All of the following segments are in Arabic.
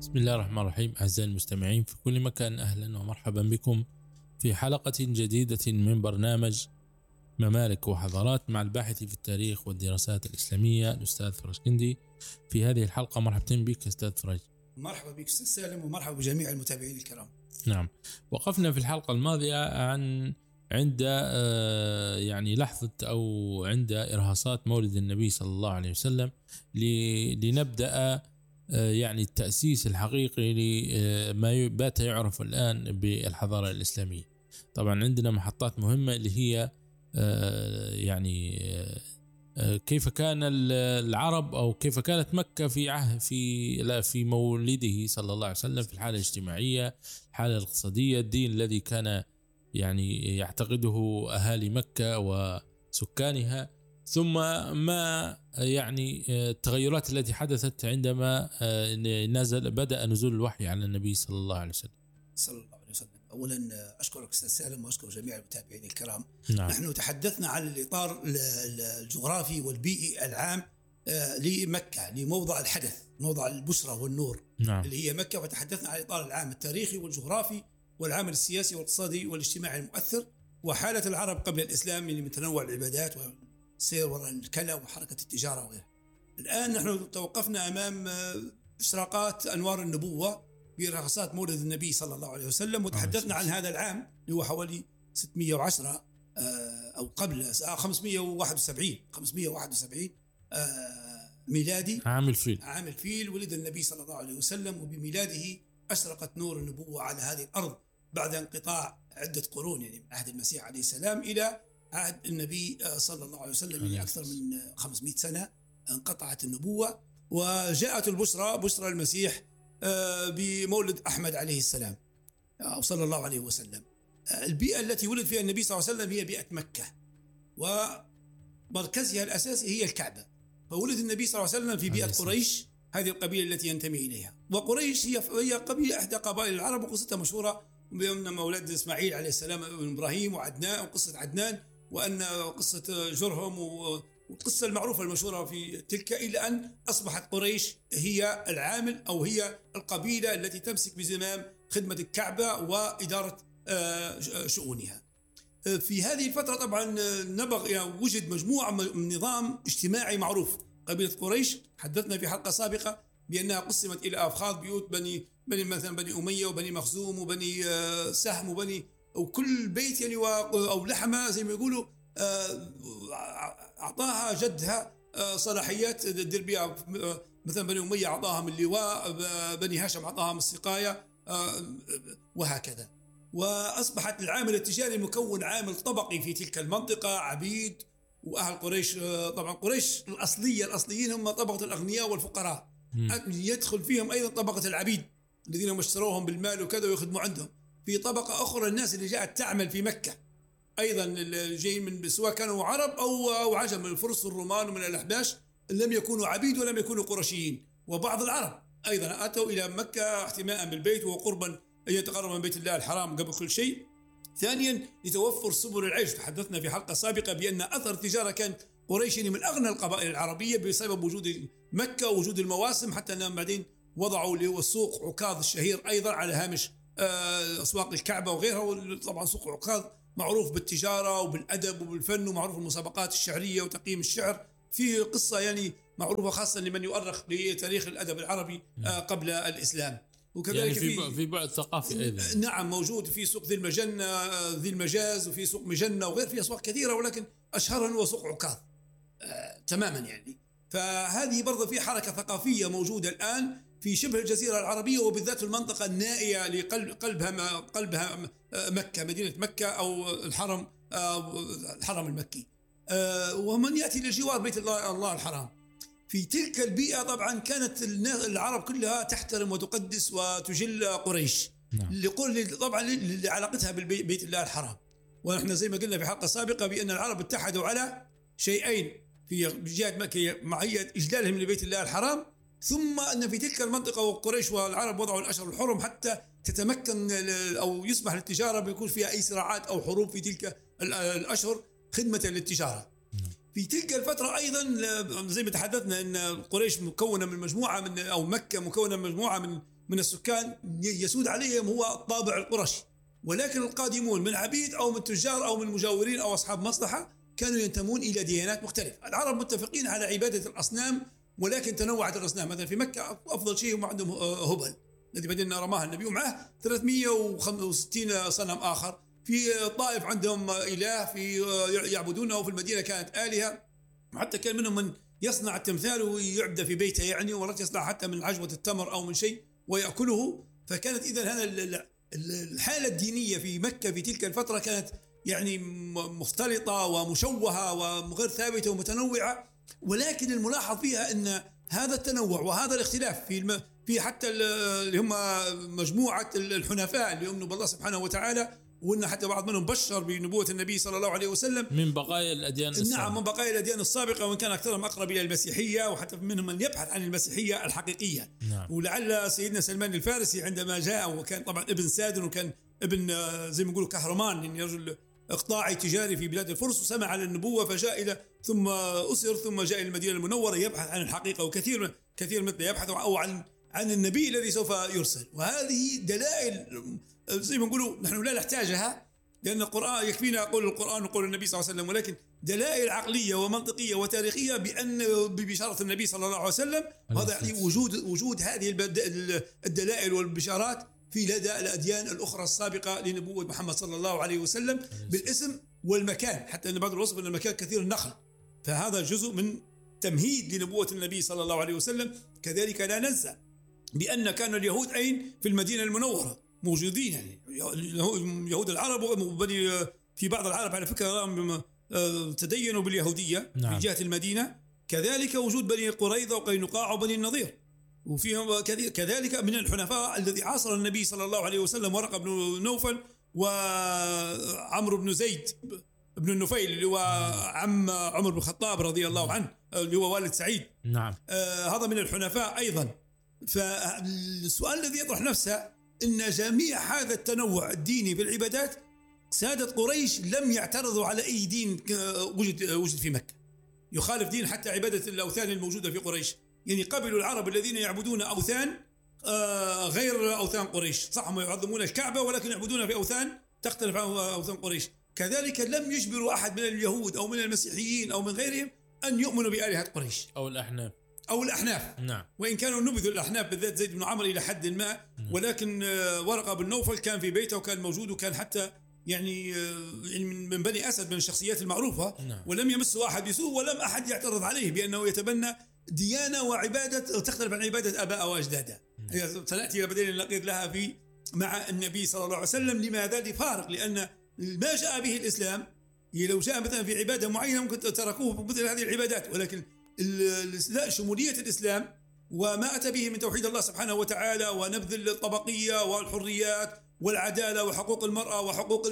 بسم الله الرحمن الرحيم. أعزائي المستمعين في كل مكان، أهلا ومرحبا بكم في حلقة جديدة من برنامج ممالك وحضارات مع الباحث في التاريخ والدراسات الإسلامية الأستاذ فرج كندي. في هذه الحلقة مرحبا بك أستاذ فرج. مرحبا بك أستاذ سالم، ومرحبا بجميع المتابعين الكرام. نعم، وقفنا في الحلقة الماضية عند لحظة أو عند إرهاصات مولد النبي صلى الله عليه وسلم لنبدأ التأسيس الحقيقي لما بات يعرف الآن بالحضارة الإسلامية. طبعا عندنا محطات مهمة اللي هي كيف كان العرب أو كيف كانت مكة في مولده صلى الله عليه وسلم، في الحالة الاجتماعية، الحالة الاقتصادية، الدين الذي كان يعتقده أهالي مكة وسكانها، ثم ما التغيرات التي حدثت عندما بدأ نزول الوحي على النبي صلى الله عليه وسلم. صلى الله عليه وسلم. أولا أشكرك أستاذ سالم وأشكر جميع المتابعين الكرام. نعم. نحن تحدثنا عن الإطار الجغرافي والبيئي العام لمكة، لموضع الحدث، موضع البشرى والنور. نعم. اللي هي مكة، وتحدثنا عن الإطار العام التاريخي والجغرافي والعامل السياسي والاقتصادي والاجتماعي المؤثر، وحالة العرب قبل الإسلام من تنوع العبادات والسير وراء الكلى وحركة التجارة وغيرها. الآن نحن توقفنا أمام إشراقات أنوار النبوة برهصات مولد النبي صلى الله عليه وسلم، وتحدثنا عن هذا العام اللي هو حوالي 610 أو قبل 571 ميلادي، عام الفيل ولد النبي صلى الله عليه وسلم، وبميلاده أشرقت نور النبوة على هذه الأرض بعد انقطاع عدة قرون، من عهد المسيح عليه السلام إلى عهد النبي صلى الله عليه وسلم، من أكثر من 500 سنة انقطعت النبوة، وجاءت بشرى المسيح بمولد أحمد عليه السلام أو صلى الله عليه وسلم. البيئة التي ولد فيها النبي صلى الله عليه وسلم هي بيئة مكة، ومركزها الأساسي هي الكعبة. فولد النبي صلى الله عليه وسلم في بيئة قريش، هذه القبيلة التي ينتمي إليها. وقريش هي قبيلة إحدى قبائل العرب، وقصتها مشهورة بأن مولد إسماعيل عليه السلام ابن إبراهيم وعدنان، وقصة عدنان، وأن قصة جرهم، والقصة المعروفة المشهورة في تلك، إلى أن أصبحت قريش هي العامل أو هي القبيلة التي تمسك بزمام خدمة الكعبة وإدارة شؤونها. في هذه الفترة طبعا وجد مجموعة من نظام اجتماعي معروف. قبيلة قريش حدثنا في حلقة سابقة بأنها قسمت إلى أفخاذ بيوت، مثلا بني أمية وبني مخزوم وبني سهم وكل بيت أو لحمة زي ما يقولوا أعطاها جدها صلاحيات تدير بها. مثلا بني أمية أعطاهم اللواء، بني هاشم أعطاهم السقاية، وهكذا. وأصبحت العامل التجاري المكون عامل طبقي في تلك المنطقة، عبيد وأهل قريش. طبعا قريش الأصليين هم طبقة الأغنياء والفقراء، يدخل فيهم أيضا طبقة العبيد الذين هم اشتروهم بالمال وكذا ويخدموا عندهم. في طبقة أخرى الناس اللي جاءت تعمل في مكة أيضا، جايين من سواء كانوا عرب أو عجم، من الفرس والرومان ومن الأحباش، لم يكونوا عبيد ولم يكونوا قرشيين. وبعض العرب أيضا أتوا إلى مكة احتماء بالبيت وقربا أن يتقرب من بيت الله الحرام قبل كل شيء. ثانيا لتوفر سبل العيش. تحدثنا في حلقة سابقة بأن أثر التجارة كان قريش من أغنى القبائل العربية بسبب وجود مكة ووجود المواسم، حتى أنهم بعدين وضعوا اللي هو السوق عكاظ الشهير أيضا على هامش أسواق الكعبة وغيرها. طبعا سوق عكاظ معروف بالتجارة وبالأدب وبالفن، ومعروف المسابقات الشعرية وتقييم الشعر. فيه قصة معروفة خاصة لمن يؤرخ لتاريخ الأدب العربي قبل الإسلام. وكذلك في بعد ثقافي أيضا. نعم، موجود في سوق ذي المجاز، وفي سوق مجنة وغير، في أسواق كثيرة، ولكن أشهرها هو سوق عكاظ تماما. فهذه برضه في حركة ثقافية موجودة الآن في شبه الجزيرة العربية، وبالذات في المنطقة النائية لقلبها مكة، مدينة مكة أو الحرم المكي، ومن يأتي لجوار بيت الله الحرام. في تلك البيئة طبعا كانت العرب كلها تحترم وتقدس وتجل قريش. طبعا لعلاقتها بالبيت الله الحرام. ونحن زي ما قلنا في حلقة سابقة بأن العرب اتحدوا على شيئين في جهة مكة، معية إجلالهم لبيت الله الحرام، ثم أن في تلك المنطقة وقريش والعرب وضعوا الأشهر الحرم حتى تتمكن أو يسمح للتجارة بيكون فيها أي صراعات أو حروب في تلك الأشهر خدمة للتجارة. في تلك الفترة أيضا زي ما تحدثنا أن قريش مكونة من مجموعة من أو مكة مكونة من مجموعة من السكان يسود عليهم هو الطابع القرشي، ولكن القادمون من عبيد أو من تجار أو من مجاورين أو أصحاب مصلحة كانوا ينتمون إلى ديانات مختلفة. العرب متفقين على عبادة الأصنام، ولكن تنوعت الأصنام. مثلا في مكة أفضل شيء هم عندهم هبل الذي بدلنا رماه النبي، ومعه 365 صنم آخر. في الطائف عندهم إله في يعبدونه، وفي المدينة كانت آلهة، حتى كان منهم من يصنع التمثال ويعبد في بيته يعني، ورد يصنع حتى من عجوة التمر أو من شيء ويأكله. فكانت إذن هذا الحالة الدينية في مكة في تلك الفترة كانت يعني مختلطة ومشوهة وغير ثابتة ومتنوعة. ولكن الملاحظ فيها أن هذا التنوع وهذا الاختلاف في حتى اللي هم مجموعة الحنفاء اللي يؤمنوا بالله سبحانه وتعالى، وأن حتى بعض منهم بشر بنبوة النبي صلى الله عليه وسلم من بقايا الأديان السابقة. نعم، من بقايا الأديان السابقة، وإن كان أكثرهم أقرب إلى المسيحية، وحتى منهم من يبحث عن المسيحية الحقيقية. نعم. ولعل سيدنا سلمان الفارسي عندما جاء، وكان طبعا ابن سادن وكان ابن زي ما نقولوا كهرمان، يعني رجل إقطاعي تجاري في بلاد الفرس، وسمع عن النبوة فجاء إلى ثم أسر ثم جاء إلى المدينة المنورة يبحث عن الحقيقة، وكثير مثل يبحث أو عن النبي الذي سوف يرسل. وهذه دلائل زي ما نقولوا نحن لا نحتاجها، لأن القرآن يكفينا قول القرآن وقول النبي صلى الله عليه وسلم، ولكن دلائل عقلية ومنطقية وتاريخية بأن ببشارة النبي صلى الله عليه وسلم. وهذا يعني وجود هذه الدلائل والبشارات في لدى الأديان الأخرى السابقة لنبوة محمد صلى الله عليه وسلم بالاسم والمكان، حتى أن بعض الوصف أن المكان كثير النخل، فهذا جزء من تمهيد لنبوة النبي صلى الله عليه وسلم. كذلك لا ننسى بأن كان اليهود أين في المدينة المنورة موجودين، يعني يهود العرب وبني في بعض العرب على فكرة تدينوا باليهودية. نعم. في جهة المدينة كذلك وجود بني قريظة وقينقاع وبني النضير، وفيهم كذلك من الحنفاء الذي عاصر النبي صلى الله عليه وسلم ورقة بن نوفل وعمرو بن زيد بن النفيل اللي هو عم عمر بن الخطاب رضي الله عنه اللي هو والد سعيد. نعم. هذا من الحنفاء أيضا. فالسؤال الذي يطرح نفسه إن جميع هذا التنوع الديني في العبادات سادة قريش لم يعترضوا على أي دين وجد في مكة يخالف دين حتى عبادة الأوثان الموجودة في قريش. يعني قبلوا العرب الذين يعبدون أوثان غير أوثان قريش، صح هم يعظمون الكعبة ولكن يعبدون في أوثان تختلف عن أوثان قريش. كذلك لم يجبروا أحد من اليهود أو من المسيحيين أو من غيرهم أن يؤمنوا بآلهة قريش أو الأحناف. نعم. وإن كانوا نبذوا الأحناف بالذات زيد بن عمرو إلى حد ما، ولكن ورقة بن نوفل كان في بيته وكان موجود، وكان حتى يعني من بني أسد من الشخصيات المعروفة. نعم. ولم يمسه أحد بسوء ولم أحد يعترض عليه بأنه يتبنى ديانة وعبادة تختلف عن عبادة آباء وأجداده. سنأتي إلى بديل النقيض لها في مع النبي صلى الله عليه وسلم. لماذا؟ لفارق، لأن ما جاء به الإسلام لو جاء مثلا في عبادة معينة ممكن تركوه مثل هذه العبادات، ولكن شمولية الإسلام وما أتى به من توحيد الله سبحانه وتعالى ونبذ الطبقية والحريات والعدالة وحقوق المرأة وحقوق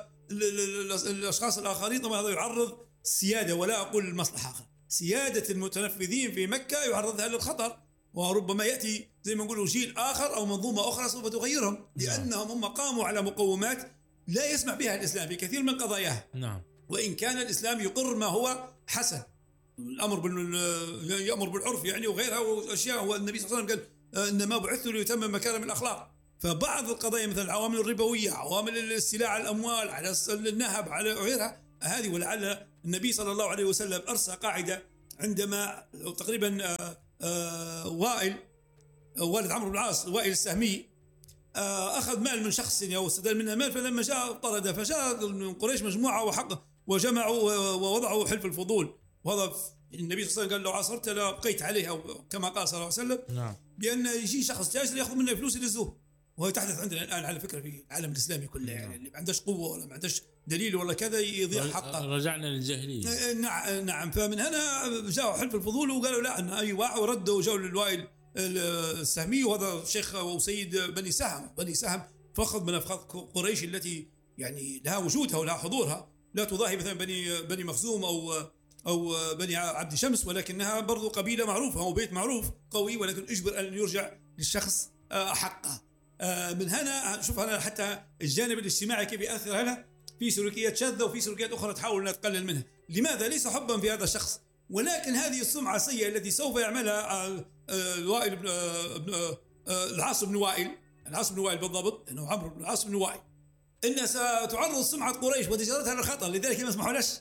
الأشخاص الآخرين، طبعا هذا يعرض السيادة ولا أقول المصلحة آخر، سيادة المتنفذين في مكة يعرضها للخطر، وربما يأتي زي ما نقولوا جيل آخر أو منظومة أخرى سوف تغيرهم، لأنهم هم قاموا على مقومات لا يسمح بها الإسلام في كثير من قضاياه. نعم. وإن كان الإسلام يقر ما هو حسن، الأمر يأمر بالعرف يعني وغيرها وأشياء، والنبي صلى الله عليه وسلم قال إنما بعثت ليتمم مكارم الأخلاق. فبعض القضايا مثل العوامل الربوية، عوامل الاستيلاء على الأموال، على النهب، على غيرها هذه، ولعل النبي صلى الله عليه وسلم أرسى قاعدة عندما تقريبا وائل والد عمرو بن العاص وائل السهمي أخذ مال من شخص أو استدل منه مال، فلما جاء طرد، فجاء من قريش مجموعة وجمعوا ووضعوا حلف الفضول، وهذا النبي صلى الله عليه وسلم قال لو عصرت لبقيت عليه، أو كما قال صلى الله عليه وسلم. نعم. بأن يجي شخص تاجر يأخذ منه فلوس يلزوه، وهو تحدث عندنا الآن على فكرة في العالم الإسلامي كله، يعني اللي ما عندهش قوة ولا ما عندهش دليل ولا كذا يضيع حقه. رجعنا للجاهلية. نعم. فمن هنا جاءوا حلف الفضول وقالوا لا أن أي واحد، وردوا وجاءوا للوائل السهمي، وهذا شيخ وسيد بني سهم فخذ من أفخاذ قريش التي يعني لها وجودها ولها حضورها، لا تضاهي مثلا بني مخزوم أو بني عبد شمس، ولكنها برضو قبيلة معروفة أو بيت معروف قوي، ولكن اجبر أن يرجع للشخص حقه. من هنا شوف أنا حتى الجانب الاجتماعي كيف يأثر هنا في سلوكيات شاذة وفي سلوكيات أخرى تحاول أن تقلل منها. لماذا؟ ليس حبا في هذا الشخص، ولكن هذه السمعة السيئة التي سوف يعملها الوائل العاص بن وائل بالضبط، انه عمرو بن العاص بن وائل، ان ستعرض سمعه قريش وتجارتها للخطر، لذلك ما سمحوا لش.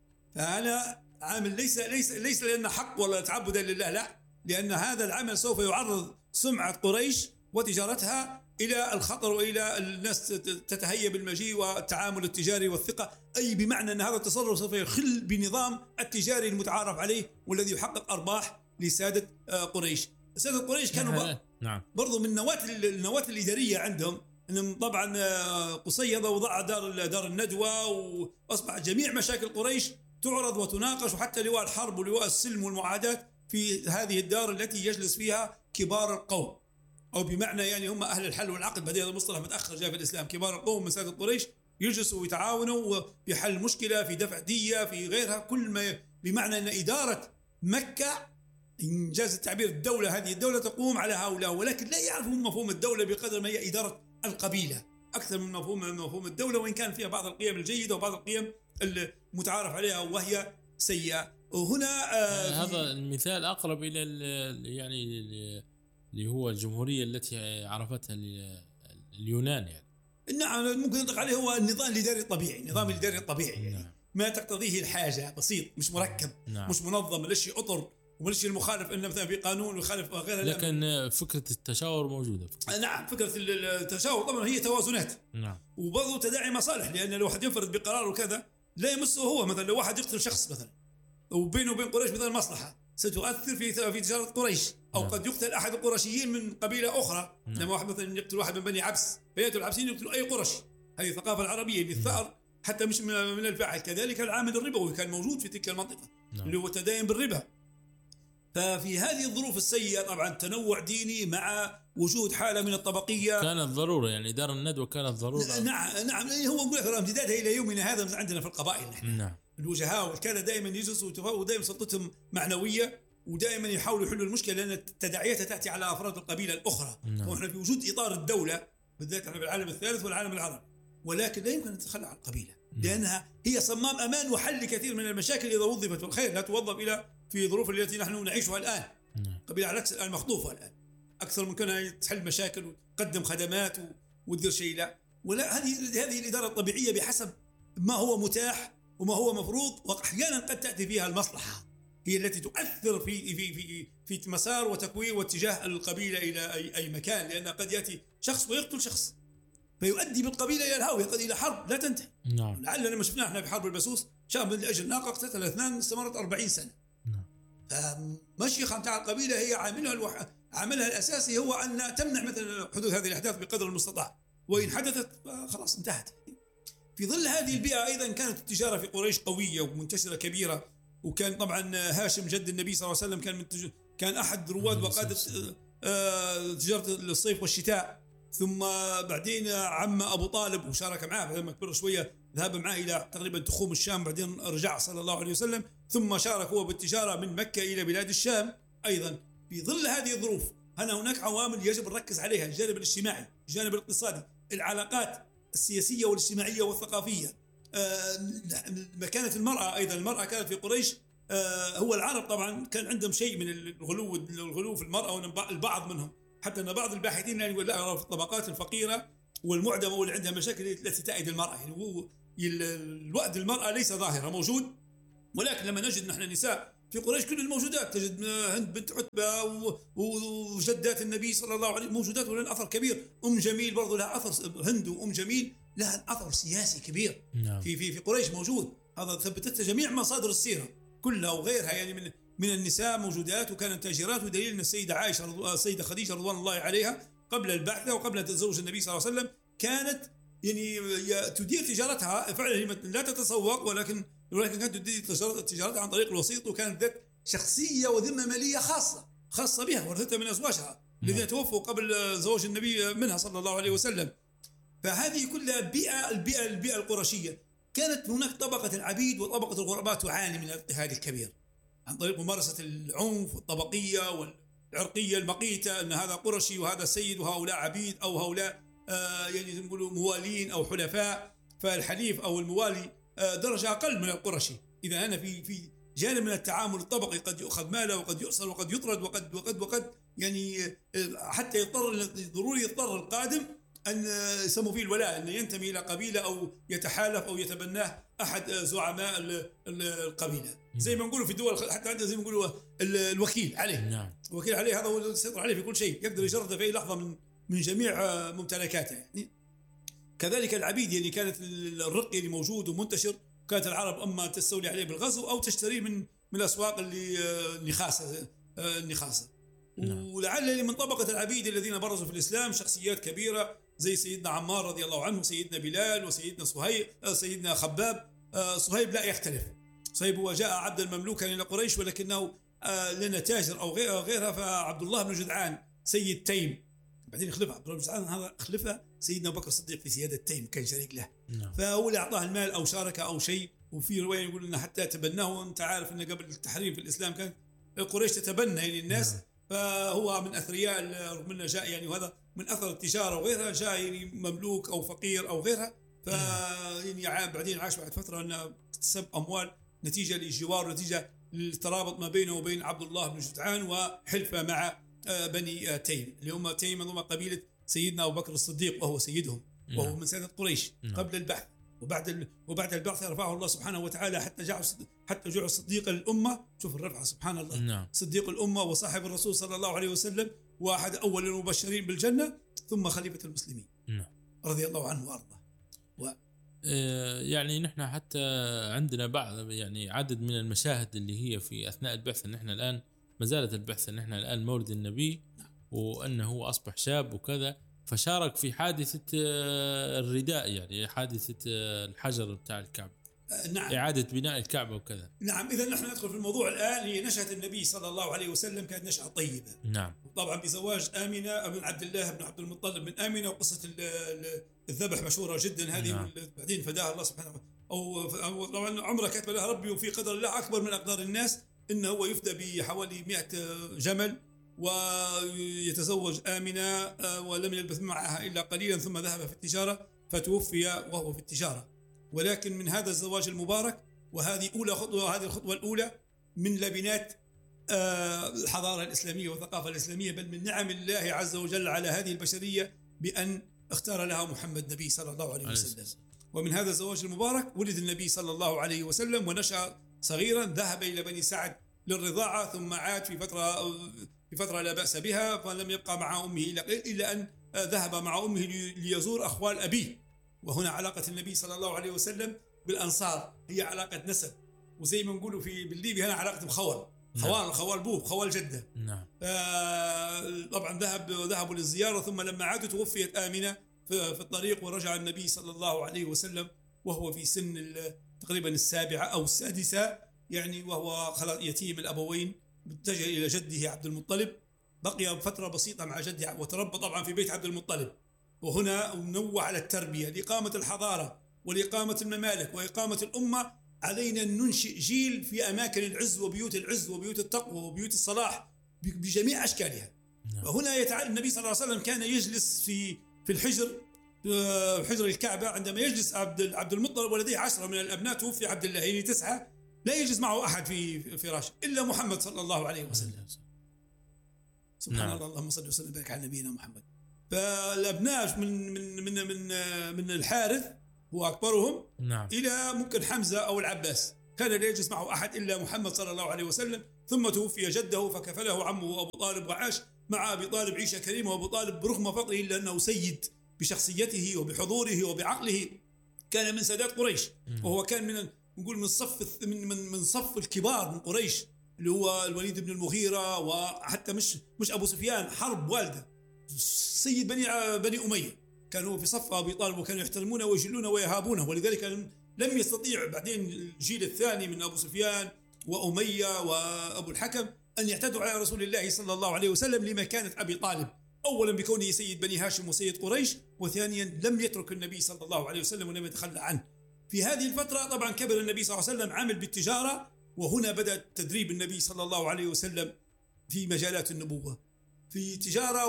فانا عامل ليس لان حق ولا تعبدا لله، لا، لان هذا العمل سوف يعرض سمعه قريش وتجارتها الى الخطر والى الناس تتهيب المجيء والتعامل التجاري والثقه، اي بمعنى ان هذا التصرف سوف يخل بنظام التجاري المتعارف عليه والذي يحقق ارباح لساده قريش. ساده قريش كانوا نعم برضو من النواه الاداريه عندهم، انهم طبعا قصي وضع دار الندوه، واصبح جميع مشاكل قريش تعرض وتناقش، وحتى لواء الحرب ولواء السلم والمعاداه في هذه الدار التي يجلس فيها كبار القوم، او بمعنى يعني هم اهل الحل والعقد. بعدين هذا المصطلح متاخر جاء في الاسلام. كبار القوم من ساده قريش يجلسوا ويتعاونوا في حل مشكله، في دفع ديه، في غيرها، كل ما بمعنى ان اداره مكه، انجاز التعبير، الدوله، هذه الدوله تقوم على هؤلاء، ولكن لا يعرفون مفهوم الدوله بقدر ما هي اداره القبيله اكثر من مفهوم الدوله، وان كان فيها بعض القيم الجيده وبعض القيم المتعارف عليها وهي سيئه. وهنا هذا المثال اقرب الى يعني اللي هو الجمهوريه التي عرفتها اليونان يعني. نعم، ممكن نطلق عليه هو النظام الاداري الطبيعي، يعني نعم. ما تقتضيه الحاجه، بسيط، مش مركب، نعم. مش منظم، ملش اطر وملش المخالف انه مثلا في قانون ويخالف غيره. لكن فكره التشاور موجوده. نعم، فكره التشاور طبعا هي توازنات، نعم، وبرضه تداعي مصالح، لان لو واحد ينفرد بقرار وكذا لا يمسه هو. مثلا لو واحد يقتل شخص مثلا وبينه وبين قريش مثلا مصلحه، ستؤثر في تجاره قريش، او قد يقتل احد القرشيين من قبيله اخرى. لما واحد مثلا يقتل واحد من بني عبس، فياتوا العبسيين يقتلوا اي قرشي. هذه الثقافه العربيه للثأر، حتى مش من الفاعل. كذلك العامل الربوي كان موجود في تلك المنطقه، اللي هو التداين بالربا. ففي هذه الظروف السيئه طبعا تنوع ديني مع وجود حاله من الطبقيه كانت ضروره، يعني دار الندوه كانت ضروره. نعم، هو امتدادها الى يومنا هذا عندنا في القبائل نحن. نعم. الوجهاء والكذا دائما يجلسوا ودائما سلطتهم معنويه، ودائما يحاولوا يحلوا المشكله، لان تداعياتها تاتي على افراد القبيله الاخرى. ونحن في وجود اطار الدوله، بالذات في العالم الثالث والعالم العربي، ولكن لا يمكن ان نتخلى عن القبيله، لانها هي صمام امان وحل كثير من المشاكل اذا وظفت، والخير لا توظف الى في الظروف التي نحن نعيشها الان. القبيله على العكس الان مخطوفه الان، اكثر من كونها تحل مشاكل وتقدم خدمات وتدير شيء، لا، ولا هذه الاداره الطبيعيه بحسب ما هو متاح وما هو مفروض، واحيانا قد تاتي فيها المصلحه هي التي تؤثر في مسار وتكوين واتجاه القبيله الى اي مكان، لان قد ياتي شخص ويقتل شخص فيؤدي بالقبيله الى الهاويه، قد الى حرب لا تنتهي. نعم. لعلنا ما شفناه احنا في حرب البسوس، شاب من اجل ناقه قتل اثنان استمرت 40 سنه. فمشيخه نتاع القبيله هي عاملها الاساسي هو ان تمنع مثل حدوث هذه الاحداث بقدر المستطاع، وان حدثت خلاص انتهت. في ظل هذه البيئه ايضا كانت التجاره في قريش قويه ومنتشره كبيره، وكان طبعا هاشم جد النبي صلى الله عليه وسلم كان احد رواد وقاده تجاره الصيف والشتاء، ثم بعدين عم ابو طالب وشارك معه لما كبر شويه، ذهب معه الى تقريبا تخوم الشام، بعدين رجع صلى الله عليه وسلم، ثم شارك هو بالتجاره من مكه الى بلاد الشام ايضا. في ظل هذه الظروف هناك عوامل يجب ان نركز عليها: الجانب الاجتماعي، الجانب الاقتصادي، العلاقات السياسيه والاجتماعيه والثقافيه، مكانه المراه. ايضا المراه كانت في قريش، هو العرب طبعا كان عندهم شيء من الغلو في المراه، والبعض منهم حتى ان بعض الباحثين يقول لا، في الطبقات الفقيره والمعدمه واللي عندها مشاكل التي تأيد المراه، يعني هو الوأد المراه ليس ظاهره موجود، ولكن لما نجد نحن نساء في قريش كل الموجودات، تجد هند بنت عتبه وجدات النبي صلى الله عليه وسلم موجودات ولها اثر كبير. ام برضو لها اثر، هند وام جميل لها اثر سياسي كبير. نعم. في قريش موجود، هذا ثبتته جميع مصادر السيره كلها وغيرها، يعني من النساء موجودات وكانت تاجرات. ودليل ان السيده خديجه رضوان الله عليها قبل البعثه وقبل تزوج النبي صلى الله عليه وسلم كانت يعني تدير تجارتها فعلا، هي لا تتسوق، ولكن كانت تدير تجارتها عن طريق الوسيط، وكانت ذات شخصيه وذمه ماليه خاصه بها ورثتها من ازواجها الذين توفوا قبل زواج النبي منها صلى الله عليه وسلم. فهذه كلها البيئه القرشيه. كانت هناك طبقه العبيد وطبقه الغرباء تعاني من الاضطهاد الكبير عن طريق ممارسه العنف والطبقيه والعرقيه المقيته، ان هذا قرشي وهذا سيد وهؤلاء عبيد، او هؤلاء يعني نقولوا موالين او حلفاء، فالحليف او الموالي درجه اقل من القرشي. اذا انا في جانب من التعامل الطبقي قد يؤخذ ماله وقد يؤسر وقد يطرد وقد يعني حتى ضروري يضطر القادم أن يسموا فيه الولاء، أن ينتمي إلى قبيلة أو يتحالف أو يتبناه أحد زعماء القبيلة، زي ما نقولوا في الدول حتى عندنا زي ما نقولوا الوكيل عليه. نعم. الوكيل عليه هذا هو اللي يسيطر عليه في كل شيء، يقدر يشرده في أي لحظة من جميع ممتلكاته. يعني كذلك العبيد، يعني كانت الرق اللي موجود ومنتشر، كانت العرب أما تستولي عليه بالغزو أو تشتريه من الأسواق اللي النخاسة. ولعل من طبقة العبيد الذين برزوا في الإسلام شخصيات كبيرة زي سيدنا عمار رضي الله عنه، سيدنا بلال، وسيدنا سيدنا خباب. صهيب لا يختلف، صهيب هو جاء عبدا مملوكا إلى قريش ولكنه لنا تاجر أو غيرها. فعبد الله بن جدعان سيد تيم، بعدين خلفه عبد الله بن جدعان، هذا خلفه سيدنا أبو بكر الصديق في سيادة تيم، كان شريك له. فهو اللي أعطاه المال أو شاركه أو شيء. وفي رواية يقول إنه حتى تبناه، وأنت عارف إنه قبل التحريم في الإسلام كان قريش تتبنى يعني الناس. فهو من أثرياء، رغم أنه جاء يعني وهذا من أثر التجارة وغيرها، جاء يعني مملوك أو فقير أو غيرها. يعني بعدين عاش بعد فترة أنه اكتسب أموال نتيجة للجوار، نتيجة للترابط ما بينه وبين عبد الله بن جدعان وحلفه مع بني تيم، اللي هم تيم هم قبيلة سيدنا أبو بكر الصديق وهو سيدهم، وهو من سادة قريش قبل البعث. وبعد البعث رفعه الله سبحانه وتعالى حتى جعل صديق الأمة. شوف الرفعة سبحان الله. صديق الأمة وصاحب الرسول صلى الله عليه وسلم، واحد أول المبشرين بالجنة، ثم خليفة المسلمين رضي الله عنه وأرضاه. يعني نحن حتى عندنا بعض يعني عدد من المشاهد اللي هي في أثناء البعث، إن نحن الآن ما زالت البعث، إن نحن الآن مولد النبي وأنه هو أصبح شاب وكذا، فشارك في حادثة الرداء، يعني حادثة الحجر بتاع الكعبة. نعم. إعادة بناء الكعبة وكذا. نعم. إذا نحن ندخل في الموضوع الآن. هي نشأة النبي صلى الله عليه وسلم كانت نشأة طيبة. نعم. طبعا بزواج آمنة بن عبد الله بن عبد المطلب من آمنة، وقصة الذبح مشهورة جدا هذه. نعم. بعدين فداها الله سبحانه وتعالى، أو طبعا عمره كتب لها ربي، وفي قدر الله أكبر من أقدار الناس إنه هو يفدى بحوالي 100 جمل ويتزوج آمنة، ولم يلبث معها إلا قليلا ثم ذهب في التجارة فتوفي وهو في التجارة. ولكن من هذا الزواج المبارك، وهذه أولى خطوة، هذه الخطوة الأولى من لبنات الحضارة الإسلامية والثقافة الإسلامية، بل من نعم الله عز وجل على هذه البشرية بأن اختار لها محمد نبي صلى الله عليه وسلم. ومن هذا الزواج المبارك ولد النبي صلى الله عليه وسلم، ونشأ صغيرا، ذهب إلى بني سعد للرضاعة، ثم عاد في فترة لا بأس بها، فلم يبقى مع أمه إلا أن ذهب مع أمه ليزور أخوال أبيه. وهنا علاقة النبي صلى الله عليه وسلم بالأنصار هي علاقة نسب، وزي ما نقولوا بالليبي هنا علاقة بخول. خوال بوه، خوال جدة. نعم. طبعا ذهبوا للزيارة، ثم لما عادوا توفيت آمنة في الطريق، ورجع النبي صلى الله عليه وسلم وهو في سن تقريبا 7 أو 6 يعني، وهو يتيم الأبوين، اتجه إلى جده عبد المطلب، بقي فترة بسيطة مع جده وتربى طبعا في بيت عبد المطلب. وهنا نوع على التربية لإقامة الحضارة ولإقامة الممالك وإقامة الأمة. علينا أن ننشئ جيل في أماكن العز وبيوت العز وبيوت التقوى وبيوت الصلاح بجميع أشكالها. وهنا النبي صلى الله عليه وسلم كان يجلس في حجر الكعبة، عندما يجلس عبد المطلب ولديه 10 من الأبناء، توفي عبد الله يعني 9، لا يجلس معه أحد في فراشه إلا محمد صلى الله عليه وسلم. سبحان الله. اللهم صل وسلم وبارك على نبينا محمد. فالأبناء من الحارث هو أكبرهم. نعم. إلى ممكن حمزة أو العباس، كان لا يجلس معه أحد إلا محمد صلى الله عليه وسلم. ثم توفي جده فكفله عمه أبو طالب، وعاش مع أبي طالب عيشة كريمة. وأبو طالب برغم فقره إلا أنه سيد بشخصيته وبحضوره وبعقله، كان من سادات قريش، وهو كان من صف الكبار من قريش، اللي هو الوليد بن المغيرة، وحتى مش أبو سفيان حرب والده سيد بني أمية، كان هو في صف أبي طالب، وكانوا يحترمونه ويجلونه ويهابونه. ولذلك لم يستطيع بعدين الجيل الثاني من أبو سفيان وأمية وأبو الحكم أن يعتدوا على رسول الله صلى الله عليه وسلم لمكانة أبي طالب، أولا بكونه سيد بني هاشم وسيد قريش، وثانيا لم يترك النبي صلى الله عليه وسلم ولم يتخلى عنه. في هذه الفترة طبعا كبر النبي صلى الله عليه وسلم، عمل بالتجارة، وهنا بدأ تدريب النبي صلى الله عليه وسلم في مجالات النبوة، في تجارة،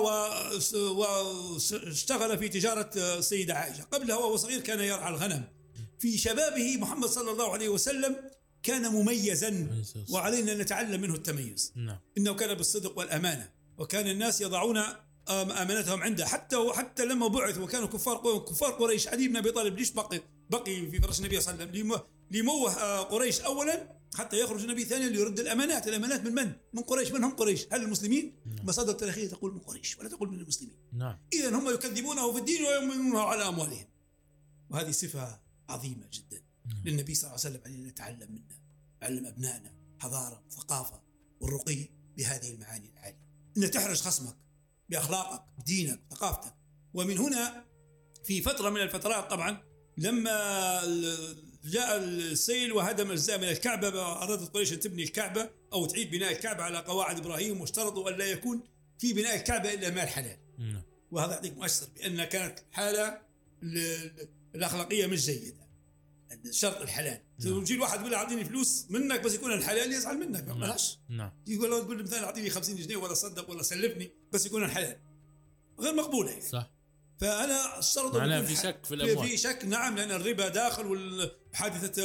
واشتغل في تجارة السيدة عائشة. قبلها وهو صغير كان يرعى الغنم. في شبابه محمد صلى الله عليه وسلم كان مميزا، وعلينا أن نتعلم منه التميز. نعم. إنه كان بالصدق والأمانة، وكان الناس يضعون امانتهم عنده، حتى لما بعث وكانوا كفار قريش. علي بن ابي طالب ليش بقي في فرش النبي صلى الله عليه وسلم؟ ليموه قريش اولا حتى يخرج النبي ثانيا ليرد الامانات من قريش. من هم قريش؟ هل المسلمين؟ مصادر تاريخيه تقول من قريش ولا تقول من المسلمين. اذا هم يكذبونه في الدين ويؤمنونه على اموالهم، وهذه صفه عظيمه جدا للنبي صلى الله عليه وسلم ان نتعلم منه، علم ابنائنا حضاره وثقافه والرقي بهذه المعاني العاليه، ان تحرج خصمك باخلاقك بدينك بثقافتك. ومن هنا في فتره من الفترات طبعا لما جاء السيل وهدم اجزاء من الكعبه، ارادت قريش ان تبني الكعبه او تعيد بناء الكعبه على قواعد ابراهيم، واشترطوا ان لا يكون في بناء الكعبه الا مال حلال. وهذا يعطيك مؤشر بان كانت الحاله الاخلاقيه مش جيده. الشرط الحلال. يجي الواحد يقول اعطيني فلوس منك بس يكون الحلال، يزعل منك ما بلاش. يقول مثلا اعطيني 50 جنيه ولا صدق ولا سلفني بس يكون الحلال، غير مقبوله يعني. صح. فانا الشرط معناه في شك في الاموال، في شك نعم، لان الربا داخل، وحادثه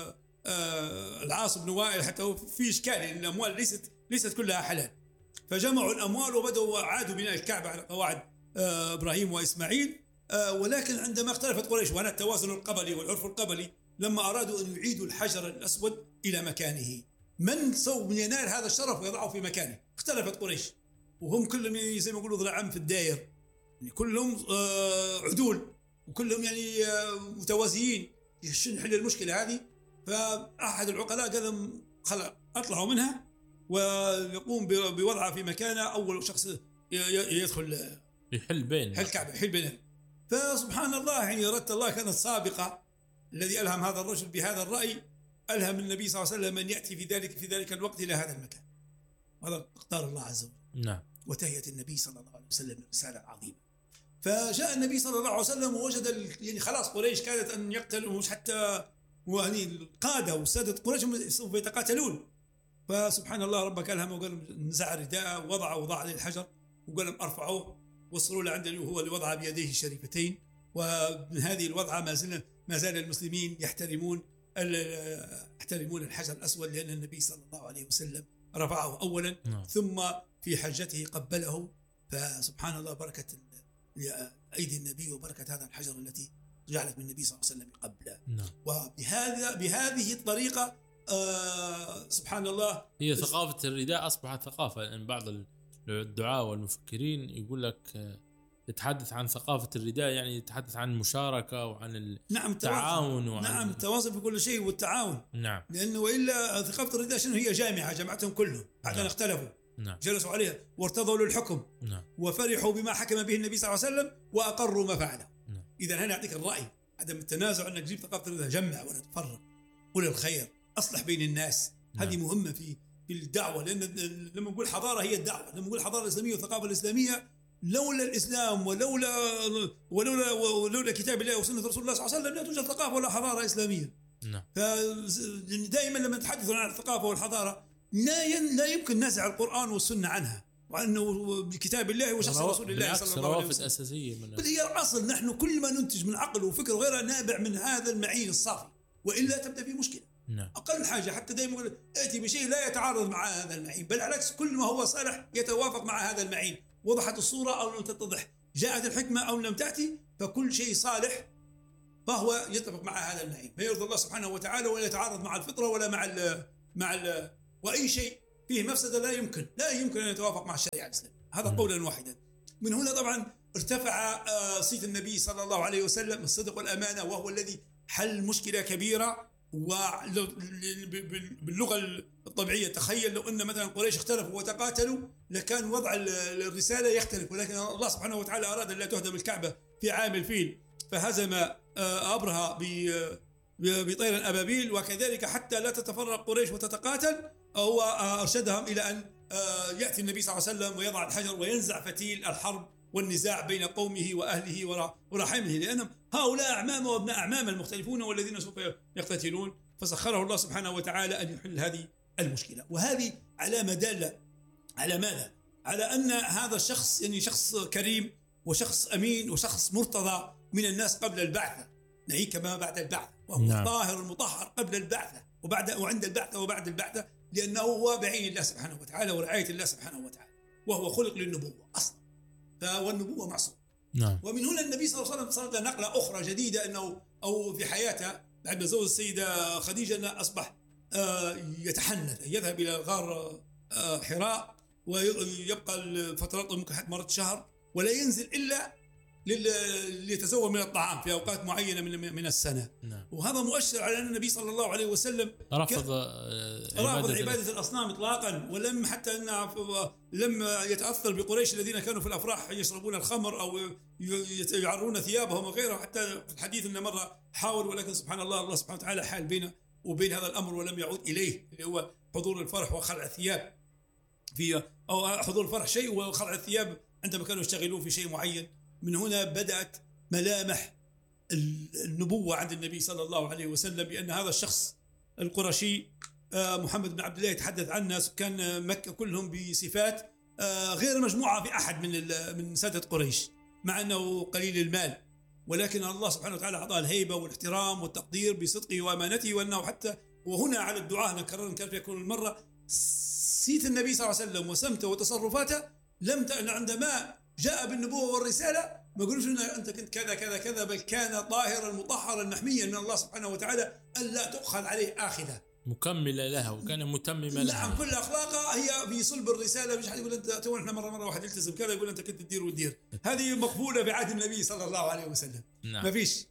العاص بن وائل حتى في اشكال، لان الاموال ليست كلها حلال. فجمعوا الاموال وبداوا عادوا بناء الكعبه على قواعد ابراهيم واسماعيل. ولكن عندما اختلفت قريش، وهنا التوازن القبلي والعرف القبلي، لما ارادوا ان يعيدوا الحجر الاسود الى مكانه، من سوف ينال هذا الشرف ويضعه في مكانه؟ اختلفت قريش، وهم كلهم زي ما يقولوا ضلع في الداير، يعني كلهم عدول وكلهم يعني متوازيين. نحل المشكله هذه. فاحد العقلاء قال لهم اطلعوا منها ويقوم بوضعها في مكانها، اول شخص يدخل يحل بين الكعبه يحل بينهم. فسبحان الله، يعني اراده الله كانت سابقه. الذي الهم هذا الرجل بهذا الراي الهم النبي صلى الله عليه وسلم ان ياتي في ذلك الوقت الى هذا المكان. هذا اقدار الله عز وجل. نعم. وتهيأ النبي صلى الله عليه وسلم رساله عظيمه. فجاء النبي صلى الله عليه وسلم ووجد يعني خلاص قريش كادت ان يقتلوا، مش حتى يعني القاده وساده قريش سوف يتقاتلون. فسبحان الله ربك الهم وقال نزع رداءه ووضع عليه الحجر وقال لهم ارفعوه وصلوا له عند هو اللي وضع بيديه الشريفتين. ومن هذه الوضعه ما زال المسلمين يحترمون الحجر الاسود، لان النبي صلى الله عليه وسلم رفعه اولا ثم في حجته قبله. فسبحان الله بركه ايدي النبي وبركه هذا الحجر التي جعلت من النبي صلى الله عليه وسلم قبله. وبهذه الطريقه سبحان الله هي ثقافه الرداء اصبحت ثقافه. لان بعض الدعاة والمفكرين يقول لك يتحدث عن ثقافة الرداء، يعني يتحدث عن المشاركة وعن التعاون نعم التواصل في كل شيء والتعاون. نعم. لأنه وإلا ثقافة الرداء شنو هي؟ جمعتهم كلهم بعد أن اختلفوا. نعم. جلسوا عليها وارتضوا للحكم. نعم. وفرحوا بما حكم به النبي صلى الله عليه وسلم وأقروا ما فعله. نعم. إذا هنا يعطيك الرأي، عدم التنازع، أنك تجيب ثقافة الرداء، جمع ولا تفرق، قل الخير، أصلح بين الناس. نعم. هذه مهمة في الدعوة. لأن لما نقول حضارة هي الدعوة، لما نقول الحضارة الإسلامية والثقافة الإسلامية، لولا الإسلام ولولا كتاب الله وسنة رسول الله صلى الله عليه وسلم لا توجد ثقافة ولا حضارة إسلامية. نعم. فدائما لما نتحدث عن الثقافة والحضارة لا يمكن نزع القرآن والسنة عنها، وأنه بكتاب الله وشخص رسول الله صلى الله عليه وسلم. أساسية بل هي الأصل. نحن كل ما ننتج من عقل وفكر وغيرها نابع من هذا المعين الصافي، وإلا تبدأ في مشكلة. نعم. أقل حاجة حتى دائما يقول ائتي بشيء لا يتعارض مع هذا المعين، بل على العكس كل ما هو صالح يتوافق مع هذا المعين. وضحت الصورة أو لم تتضح، جاءت الحكمة أو لم تأتي، فكل شيء صالح فهو يتفق مع هذا المعين، ما يرضي الله سبحانه وتعالى ولا يتعارض مع الفطرة ولا مع ال وأي شيء فيه مفسدة لا يمكن أن يتوافق مع الشريعة الإسلامية. هذا قولا واحدا. من هنا طبعا ارتفع صيت النبي صلى الله عليه وسلم الصدق والأمانة، وهو الذي حل مشكلة كبيرة. وباللغة الطبيعية تخيل لو أن مثلا قريش اختلفوا وتقاتلوا لكان وضع الرسالة يختلف، ولكن الله سبحانه وتعالى أراد أن لا تهدم الكعبة في عام الفيل، فهزم أبرهة بطير أبابيل. وكذلك حتى لا تتفرق قريش وتتقاتل، هو أرشدهم إلى أن يأتي النبي صلى الله عليه وسلم ويضع الحجر وينزع فتيل الحرب والنزاع بين قومه وأهله ورحمه، لأنهم هؤلاء أعمام وابناء أعمام المختلفون والذين سوف يقتتلون. فسخره الله سبحانه وتعالى أن يحل هذه المشكلة. وهذه علامة دالة على ماذا؟ على أن هذا الشخص يعني شخص كريم وشخص أمين وشخص مرتضى من الناس قبل البعثة، ناهيك ما بعد البعثة، وهو الطاهر المطهر قبل البعثة وعند البعثة وبعد البعثة، لأنه هو بعين الله سبحانه وتعالى ورعاية الله سبحانه وتعالى. وهو خلق للنبوة أصلا، والنبوة معصوم. نعم. ومن هنا النبي صلى الله عليه وسلم صارت له نقلة أخرى جديدة، أنه أو في حياته بعد ما زوج السيدة خديجة أنه أصبح يتحنث، يذهب إلى غار حراء ويبقى الفترات ممكن حتى مرة شهر، ولا ينزل إلا ليتزود من الطعام في أوقات معينة من السنة. نعم. وهذا مؤشر على أن النبي صلى الله عليه وسلم رفض عبادة الأصنام إطلاقا، ولم حتى أنه لم يتأثر بقريش الذين كانوا في الأفراح يشربون الخمر أو يعرون ثيابهم وغيره. حتى في الحديث أن مرة حاول، ولكن سبحان الله سبحانه وتعالى حال بينه وبين هذا الأمر ولم يعود إليه، اللي هو حضور الفرح وخلع الثياب أو حضور الفرح شيء وخلع الثياب عندما كانوا يشتغلون في شيء معين. من هنا بدأت ملامح النبوة عند النبي صلى الله عليه وسلم، بأن هذا الشخص القرشي محمد بن عبد الله يتحدث عنه سكان مكة كلهم بصفات غير مجموعة في أحد من سادة قريش، مع أنه قليل المال، ولكن الله سبحانه وتعالى أعطاه الهيبة والاحترام والتقدير بصدقه وأمانته. وأنه حتى وهنا على الدعاء نكرر كان في كل مرة سيت النبي صلى الله عليه وسلم وسمته وتصرفاته لم عندما جاء بالنبوة والرسالة ما يقولوش أنت كنت كذا كذا كذا، بل كان طاهرا مطهرا محميا من الله سبحانه وتعالى ألا تؤخذ عليه آخذة، مكملة لها وكان متمما لها. نعم، كل أخلاقها هي في صلب الرسالة. مش حد يقول أنت تو إحنا مرة واحد يلتزم كذا يقول أنت كنت تدير وتدير، هذه مقبولة بعهد النبي صلى الله عليه وسلم. نعم. ما فيش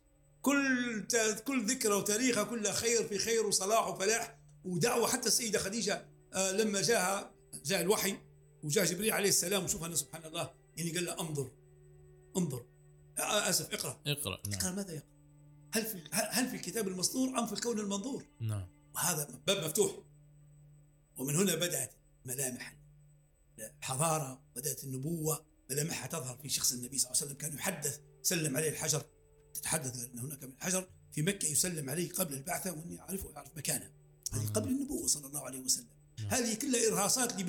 كل ذكرى وتاريخها كلها خير في خير وصلاح وفلاح ودعوة. حتى السيدة خديجة لما جاء الوحي وجاء جبريل عليه السلام وشوف أنه سبحان الله يعني قال له انظر آسف اقرأ. نعم. ماذا يقرأ؟ هل في الكتاب المسطور أم في الكون المنظور؟ نعم. وهذا باب مفتوح. ومن هنا بدأت ملامح الحضارة، بدأت النبوة ملامحها تظهر في شخص النبي صلى الله عليه وسلم. كان يحدث سلم عليه الحجر، تتحدث أن هناك من الحجر في مكة يسلم عليه قبل البعثة وأني يعرف مكانه، هذه قبل النبوة صلى الله عليه وسلم. هذه كلها إرهاصات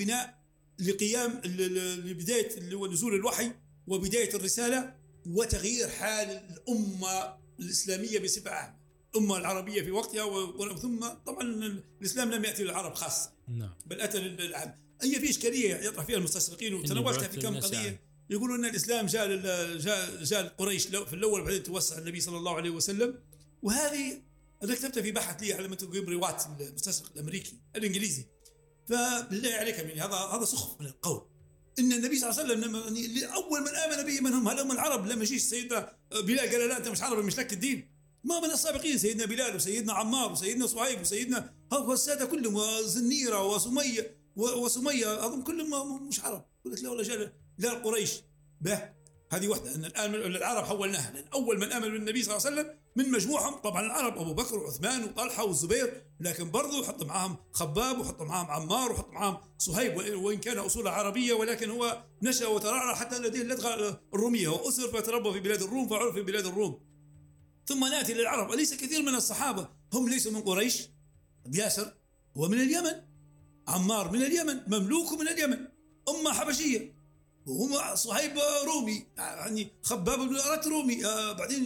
لبداية نزول الوحي وبداية الرسالة وتغيير حال الأمة الإسلامية بصفة عامة، الأمة العربية في وقتها. ثم طبعا الإسلام لم يأتي للعرب خاصة، بل أتى للعام. أي في إشكالية يطرح فيها المستشرقين، وتناولتها في كم قضية. يقولون أن الإسلام جاء قريش في الأول وبعدين توسع النبي صلى الله عليه وسلم. وهذه أنا كتبت في بحث لي على ما تقول روات المستشرق الأمريكي الإنجليزي. فبالله عليك يعني هذا سخف من القول. إن النبي صلى الله عليه وسلم أول من آمن به من هم العرب. لما يجيش سيدنا بلال قال لا أنت مش عربي مش لك الدين، ما من السابقين سيدنا بلال وسيدنا عمار وسيدنا صهيب وسيدنا السادة كلهم وزنيرة وسمية أظن كلهم مش عرب. قلت له رجال لا قريش به. هذه واحدة، أن الآن العرب حولناها، لأن أول من آمن بالنبي صلى الله عليه وسلم من مجموعهم طبعا العرب أبو بكر وعثمان وطلحة والزبير، لكن برضو حط معهم خباب وحط معهم عمار وحط معهم صهيب، وإن كان أصوله عربية ولكن هو نشأ وترعرع حتى لديه اللدغة الرومية، وأسر فتربى في بلاد الروم فعرف في بلاد الروم. ثم نأتي للعرب، أليس كثير من الصحابة هم ليسوا من قريش؟ ياسر هو من اليمن، عمار من اليمن، مملوك من اليمن، أمة حبشية، وهم صهيب رومي، يعني خباب بن الأرت رومي، بعدين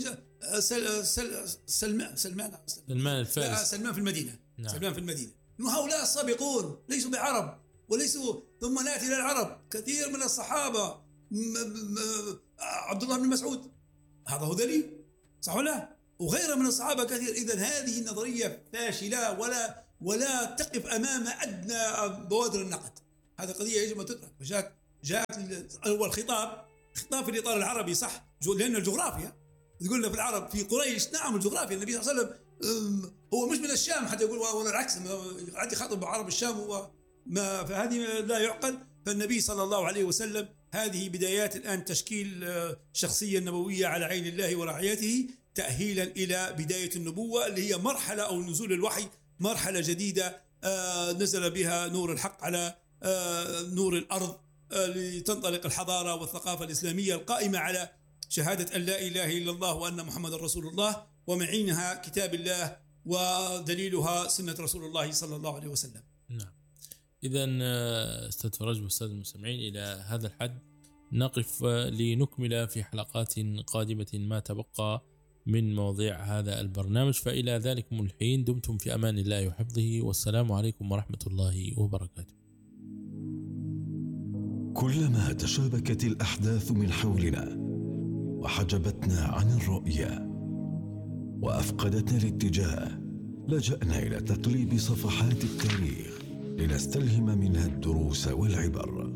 سلمان الفارس، سلمان في المدينة. نعم. سلمان في المدينة. هؤلاء السابقون ليسوا بعرب وليسوا. ثم نأتي للعرب، كثير من الصحابة، عبد الله بن مسعود هذا هذلي صح ولا؟ وغيره من الصحابة كثير. إذن هذه النظرية فاشلة ولا تقف أمام أدنى بوادر النقد. هذه قضية يجب أن تدرك. جاءت أول خطاب في الإطار العربي صح، لأن الجغرافيا تقول لنا في العرب في قريش. نعم الجغرافيا، النبي صلى الله عليه وسلم هو مش من الشام حتى يقول ولا العكس، قاعد يخاطب بعرب الشام فهذه لا يعقل. فالنبي صلى الله عليه وسلم هذه بدايات الآن تشكيل شخصية نبوية على عين الله ورعايته، تأهيلا إلى بداية النبوة اللي هي مرحلة أو نزول الوحي، مرحلة جديدة نزل بها نور الحق على نور الأرض، لتنطلق الحضارة والثقافة الإسلامية القائمة على شهادة أن لا إله إلا الله وأن محمد رسول الله، ومعينها كتاب الله ودليلها سنة رسول الله صلى الله عليه وسلم. نعم. إذن أستاذ فرج والسادة المستمعين، إلى هذا الحد نقف لنكمل في حلقات قادمة ما تبقى من مواضيع هذا البرنامج. فإلى ذلكم الحين دمتم في أمان الله وحفظه، والسلام عليكم ورحمة الله وبركاته. كلما تشابكت الأحداث من حولنا وحجبتنا عن الرؤية وأفقدتنا الاتجاه، لجأنا إلى تقليب صفحات التاريخ لنستلهم منها الدروس والعبر.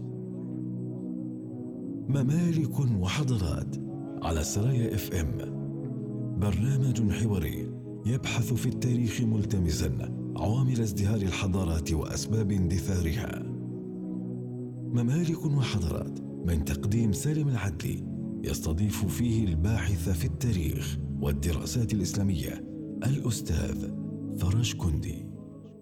ممالك وحضارات على سرايا FM، برنامج حواري يبحث في التاريخ ملتمسا عوامل ازدهار الحضارات وأسباب اندثارها. ممالك وحضارات من تقديم سالم العدلي، يستضيف فيه الباحث في التاريخ والدراسات الإسلامية الأستاذ فرج كندي.